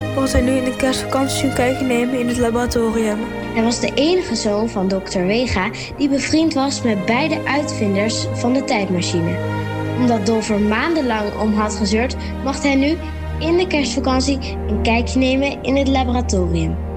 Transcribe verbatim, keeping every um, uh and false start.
mocht hij nu in de kerstvakantie een kijkje nemen in het laboratorium. Hij was de enige zoon van dokter Wega die bevriend was met beide uitvinders van de tijdmachine. Omdat Dolf er maandenlang om had gezeurd, mocht hij nu in de kerstvakantie een kijkje nemen in het laboratorium.